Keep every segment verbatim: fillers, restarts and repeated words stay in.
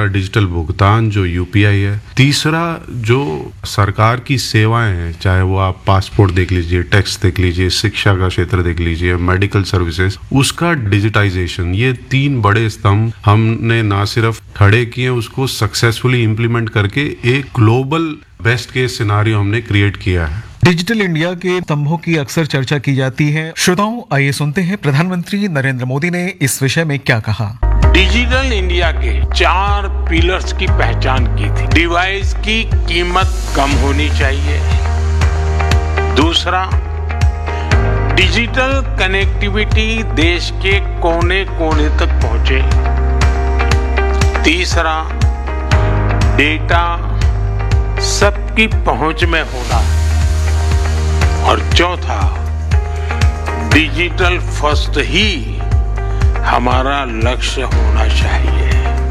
हमारा डिजिटल भुगतान जो यूपीआई है, तीसरा जो सरकार की सेवाएं हैं, चाहे वो आप पासपोर्ट देख लीजिए, टैक्स देख लीजिए, शिक्षा का क्षेत्र देख लीजिए, मेडिकल सर्विसेज, उसका डिजिटाइजेशन, ये तीन बड़े स्तंभ हमने ना सिर्फ खड़े किए, उसको सक्सेसफुली इम्प्लीमेंट करके एक ग्लोबल बेस्ट केस सिनारियो हमने क्रिएट किया है। डिजिटल इंडिया के स्तंभों की अक्सर चर्चा की जाती है। श्रोताओं, आइए सुनते हैं प्रधानमंत्री नरेंद्र मोदी ने इस विषय में क्या कहा। डिजिटल इंडिया के चार पिलर्स की पहचान की थी। डिवाइस की कीमत कम होनी चाहिए, दूसरा डिजिटल कनेक्टिविटी देश के कोने कोने तक पहुंचे, तीसरा डेटा सबकी पहुंच में होना, और चौथा डिजिटल फर्स्ट ही हमारा लक्ष्य होना चाहिए।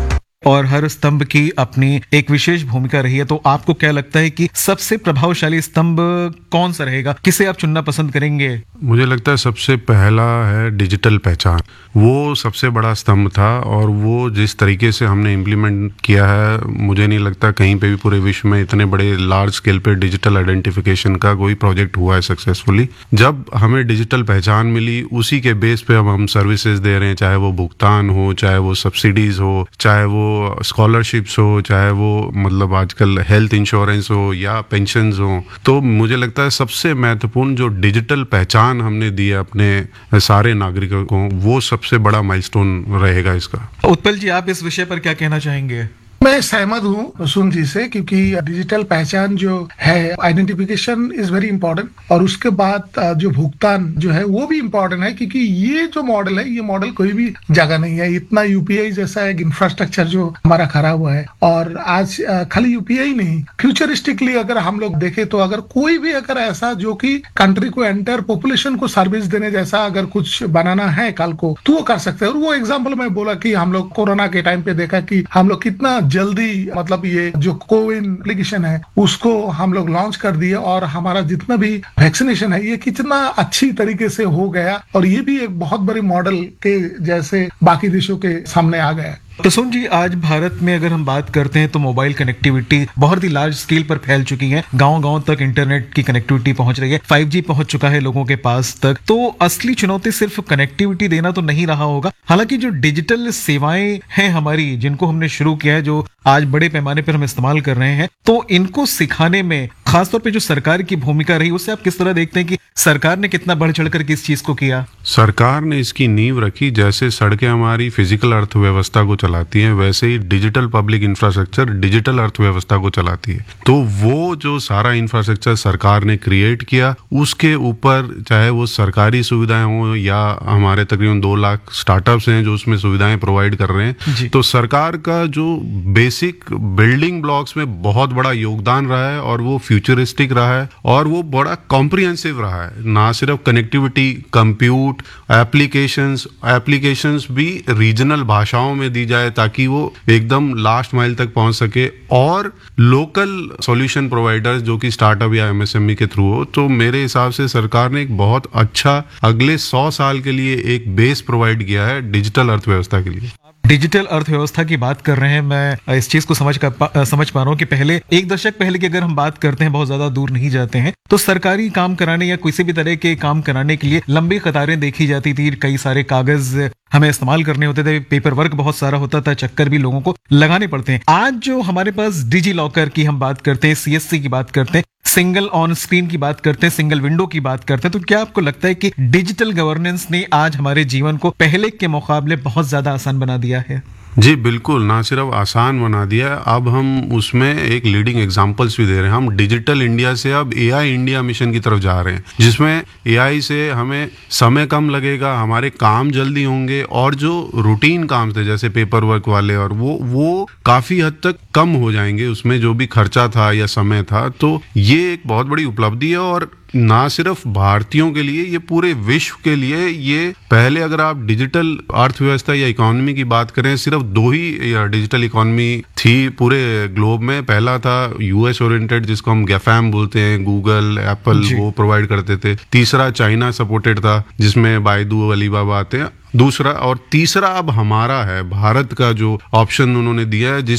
और हर स्तंभ की अपनी एक विशेष भूमिका रही है, तो आपको क्या लगता है कि सबसे प्रभावशाली स्तंभ कौन सा रहेगा, किसे आप चुनना पसंद करेंगे? मुझे लगता है सबसे पहला है डिजिटल पहचान। वो सबसे बड़ा स्तंभ था और वो जिस तरीके से हमने इम्प्लीमेंट किया है, मुझे नहीं लगता कहीं पे भी पूरे विश्व में इतने बड़े लार्ज स्केल पे डिजिटल आइडेंटिफिकेशन का कोई प्रोजेक्ट हुआ है सक्सेसफुली। जब हमें डिजिटल पहचान मिली, उसी के बेस पे अब हम सर्विसेज दे रहे हैं, चाहे वो भुगतान हो, चाहे वो सब्सिडीज हो, चाहे वो स्कॉलरशिप्स हो, चाहे वो मतलब आजकल हेल्थ इंश्योरेंस हो या पेंशन्स हो। तो मुझे लगता है सबसे महत्वपूर्ण जो डिजिटल पहचान हमने दिया अपने सारे नागरिकों को, वो सबसे बड़ा माइलस्टोन रहेगा इसका। उत्पल जी, आप इस विषय पर क्या कहना चाहेंगे? मैं सहमत हूँ वसुन जी से, क्योंकि डिजिटल पहचान जो है, आइडेंटिफिकेशन इज वेरी इंपॉर्टेंट, और उसके बाद जो भुगतान जो है वो भी इम्पोर्टेंट है, क्योंकि ये जो मॉडल है, ये मॉडल कोई भी जगह नहीं है। इतना यूपीआई जैसा एक इंफ्रास्ट्रक्चर जो हमारा खड़ा हुआ है, और आज खाली यूपीआई नहीं, फ्यूचरिस्टिकली अगर हम लोग देखें तो अगर कोई भी अगर ऐसा जो कि कंट्री को एंटायर पॉपुलेशन को सर्विस देने जैसा अगर कुछ बनाना है कल को, तो वो कर सकते हैं। और वो एग्जाम्पल मैं बोला कि हम लोग कोरोना के टाइम पे देखा कि हम लोग कितना जल्दी, मतलब ये जो कोविन एप्लीकेशन है उसको हम लोग लॉन्च कर दिए, और हमारा जितना भी वैक्सीनेशन है ये कितना अच्छी तरीके से हो गया, और ये भी एक बहुत बड़ी मॉडल के जैसे बाकी देशों के सामने आ गया। तो सुन जी, आज भारत में अगर हम बात करते हैं तो मोबाइल कनेक्टिविटी बहुत ही लार्ज स्केल पर फैल चुकी है। गांव-गांव तक इंटरनेट की कनेक्टिविटी पहुंच रही है, फाइव जी पहुंच चुका है लोगों के पास तक। तो असली चुनौती सिर्फ कनेक्टिविटी देना तो नहीं रहा होगा। हालांकि जो डिजिटल सेवाएं हैं हमारी, जिनको हमने शुरू किया है, जो आज बड़े पैमाने पर हम इस्तेमाल कर रहे हैं, तो इनको सिखाने में खासतौर पे जो सरकार की भूमिका रही, उससे आप किस तरह देखते हैं कि सरकार ने कितना बढ़ चढ़कर किस चीज को किया? सरकार ने इसकी नींव रखी। जैसे सड़कें हमारी फिजिकल अर्थव्यवस्था को चलाती हैं, वैसे ही डिजिटल पब्लिक इंफ्रास्ट्रक्चर डिजिटल अर्थव्यवस्था को चलाती है। तो वो जो सारा इंफ्रास्ट्रक्चर सरकार ने क्रिएट किया, उसके ऊपर चाहे वो सरकारी सुविधाएं हो या हमारे तकरीबन दो लाख स्टार्टअप्स हैं जो उसमें सुविधाएं प्रोवाइड कर रहे हैं, तो सरकार का जो बेसिक बिल्डिंग ब्लॉक्स में बहुत बड़ा योगदान रहा है, और वो फ्यूचरिस्टिक रहा है, और वो बड़ा कॉम्प्रिहेंसिव रहा है। ना सिर्फ कनेक्टिविटी, कंप्यूट, एप्लीकेशंस एप्लीकेशंस भी रीजनल भाषाओं में दी जाए ताकि वो एकदम लास्ट माइल तक पहुंच सके, और लोकल सॉल्यूशन प्रोवाइडर्स जो कि स्टार्टअप या एमएसएमई के थ्रू हो। तो मेरे हिसाब से सरकार ने एक बहुत अच्छा अगले सौ साल के लिए एक बेस प्रोवाइड किया है डिजिटल अर्थव्यवस्था के लिए। डिजिटल अर्थव्यवस्था की बात कर रहे हैं, मैं इस चीज को समझ कर पा, समझ पा रहा हूँ कि पहले एक दशक पहले की अगर हम बात करते हैं, बहुत ज्यादा दूर नहीं जाते हैं, तो सरकारी काम कराने या किसी भी तरह के काम कराने के लिए लंबी कतारें देखी जाती थी। कई सारे कागज हमें इस्तेमाल करने होते थे, पेपर वर्क बहुत सारा होता था, चक्कर भी लोगों को लगाने पड़ते हैं। आज जो हमारे पास डिजी लॉकर की हम बात करते हैं, सीएससी की बात करते हैं, सिंगल ऑन स्क्रीन की बात करते हैं, सिंगल विंडो की बात करते हैं, तो क्या आपको लगता है कि डिजिटल गवर्नेंस ने आज हमारे जीवन को पहले के मुकाबले बहुत ज्यादा आसान बना दिया है? जी बिल्कुल, ना सिर्फ आसान बना दिया है, अब हम उसमें एक लीडिंग एग्जांपल्स भी दे रहे हैं। हम डिजिटल इंडिया से अब एआई इंडिया मिशन की तरफ जा रहे हैं, जिसमें एआई से हमें समय कम लगेगा, हमारे काम जल्दी होंगे, और जो रूटीन काम थे जैसे पेपर वर्क वाले, और वो वो काफी हद तक कम हो जाएंगे, उसमें जो भी खर्चा था या समय था। तो ये एक बहुत बड़ी उपलब्धि है, और ना सिर्फ भारतीयों के लिए, ये पूरे विश्व के लिए। ये पहले अगर आप डिजिटल अर्थव्यवस्था या इकोनॉमी की बात करें, सिर्फ दो ही डिजिटल इकोनॉमी थी पूरे ग्लोब में। पहला था यूएस ओरिएंटेड, जिसको हम गैफैम बोलते हैं, गूगल, एप्पल, वो प्रोवाइड करते थे। तीसरा चाइना सपोर्टेड था, जिसमें बायदू, अलीबाबा आते हैं। दूसरा और तीसरा अब हमारा है, भारत का जो ऑप्शन उन्होंने दिया है, जिस